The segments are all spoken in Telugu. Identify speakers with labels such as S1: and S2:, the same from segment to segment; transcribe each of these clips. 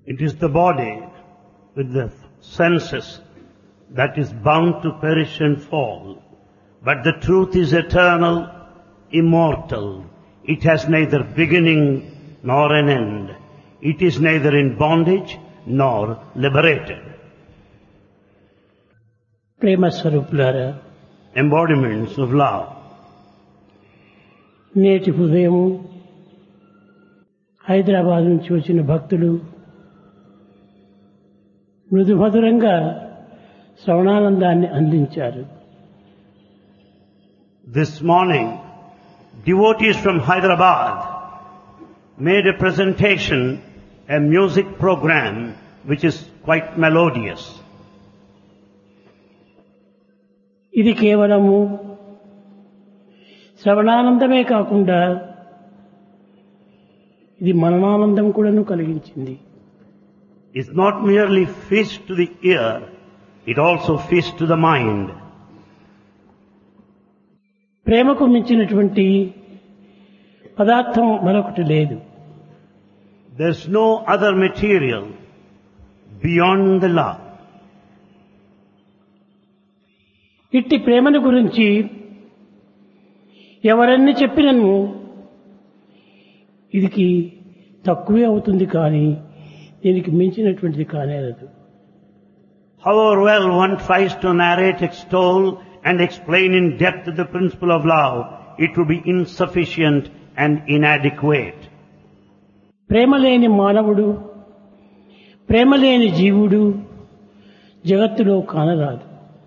S1: It is the body with the senses that is bound to perish and fall. But the truth is eternal, immortal. It has neither beginning nor an end. It is neither in bondage nor liberated.
S2: ప్రేమ స్వరూపులారా,
S1: Embodiments of love.
S2: నేటి ఉదయం హైదరాబాద్ నుంచి వచ్చిన భక్తులు మృదుమధురంగా శ్రవణానందాన్ని అందించారు.
S1: This morning, devotees from Hyderabad made a presentation, a music program which is quite melodious.
S2: ఇది కేవలము శ్రవణానందమే కాకుండా ఇది మననానందం కూడాను కలిగించింది.
S1: It's not merely feast to the ear, it also feast to the mind.
S2: ప్రేమకు మించినటువంటి పదార్థం మరొకటి లేదు.
S1: There's no other material beyond the love.
S2: ఇట్టి ప్రేమను గురించి ఎవరన్నీ చెప్పినను ఇదికి తక్కువే అవుతుంది, కానీ దీనికి మించినటువంటిది కానేరదు.
S1: However well one tries to narrate, extol and explain in depth the principle of love, it would be insufficient and inadequate.
S2: ప్రేమ లేని మానవుడు, ప్రేమ లేని జీవుడు జగత్తులో కానరాదు.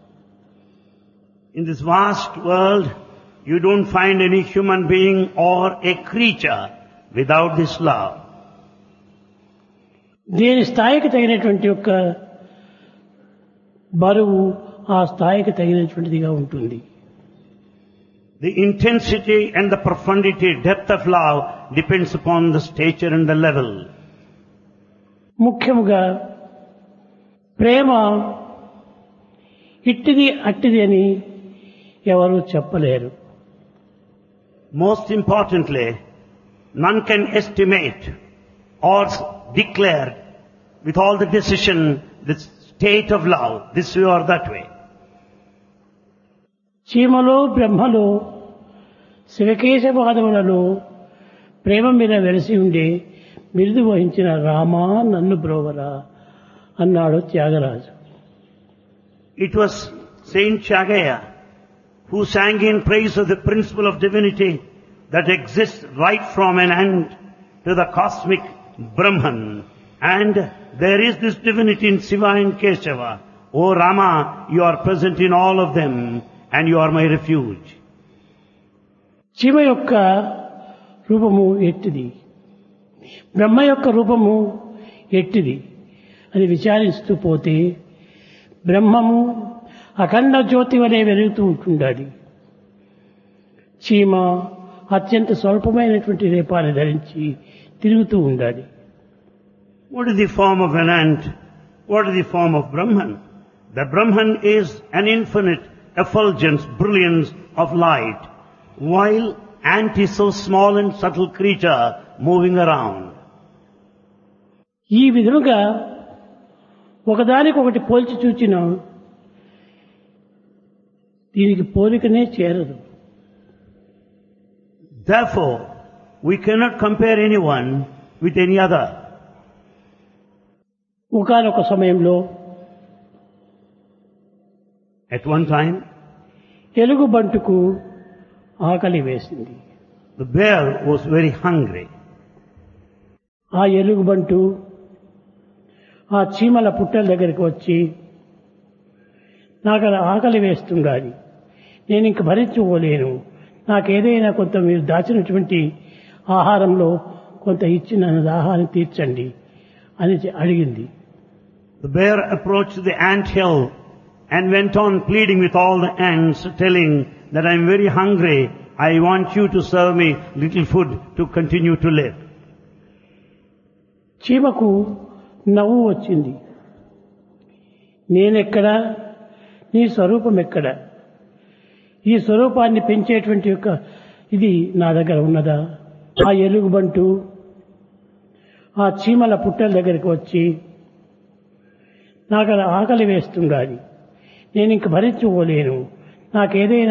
S1: In this vast world, you don't find any human being or a creature without this love.
S2: దేని స్థాయికి తగినటువంటి యొక్క బరువు ఆ స్థాయికి తగినటువంటిదిగా ఉంటుంది.
S1: The intensity and the profundity, depth of love depends upon the stature and the level.
S2: ముఖ్యముగా ప్రేమ ఇట్టిది అట్టిది అని ఎవరు చెప్పలేరు.
S1: Most importantly, none can estimate or declare with all the decision the state of love, this way or that way.
S2: చీమలో బ్రహ్మలో శివకేశవాదములలో ప్రేమ మీద వెలసి ఉండే బిరుదు వహించిన రామా నన్ను బ్రోవరా అన్నాడు Tyagaraju.
S1: It was Saint Chagaya who sang in praise of the principle of divinity that exists right from an end to the cosmic Brahman. And there is this divinity in Shiva and Keshava. O Rama, you are present in all of them and you are my refuge.
S2: Shiva యొక్క రూపము ఎట్టిది, బ్రహ్మ యొక్క రూపము ఎట్టిది అని విచారిస్తూ పోతే బ్రహ్మము అఖండ జ్యోతి వలె వెలుగుతూ ఉంటుండాలి. చీమ అత్యంత స్వల్పమైనటువంటి రేపాన్ని ధరించి తిరుగుతూ ఉండాలి.
S1: What is the form of an ant? What is the form of Brahman? The Brahman is an infinite effulgence, brilliance of light, while ant is so small and subtle creature moving around.
S2: ఈ విధముగా ఒకదానికొకటి పోల్చి చూచిన దీనికి పోలికనే చేరదు.
S1: Therefore, we cannot compare anyone with any other.
S2: ఒకానొక సమయంలో
S1: At one time,
S2: ఎలుగుబంటుకు ఆకలి వేసింది.
S1: the bear was very hungry.
S2: ఆ ఎలుగుబంటు ఆ చీమల పుట్టల దగ్గరికి వచ్చి, నాకు ఆకలి వేస్తుండాలి, నేను ఇంక భరించుకోలేను, నాకేదైనా కొంత మీరు దాచినటువంటి ఆహారంలో కొంత ఇచ్చి నన్ను దాహాన్ని తీర్చండి అని అడిగింది.
S1: The bear approached the ant hill and went on pleading with all the ants, telling that I am very hungry, I want you to serve me little food to continue to live.
S2: చీమకు నవ్వు వచ్చింది. నేనెక్కడా, నీ స్వరూపం ఎక్కడ, ఈ స్వరూపాన్ని పెంచేటువంటి యొక్క ఇది నా దగ్గర ఉన్నదా? ఆ ఎలుగుబంటు ఆ చీమల పుట్టల దగ్గరికి వచ్చి నాకు ఆకలి వేస్తుండాలి, నేను ఇంక భరించుకోలేను, నాకేదైనా